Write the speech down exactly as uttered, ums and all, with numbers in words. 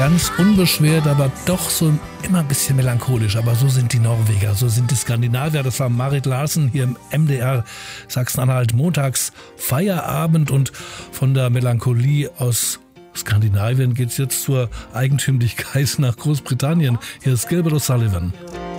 Ganz unbeschwert, aber doch so immer ein bisschen melancholisch. Aber so sind die Norweger, so sind die Skandinavier. Das war Marit Larsen hier im M D R Sachsen-Anhalt montags Feierabend. Und von der Melancholie aus Skandinavien geht's jetzt zur Eigentümlichkeit nach Großbritannien. Hier ist Gilbert O'Sullivan.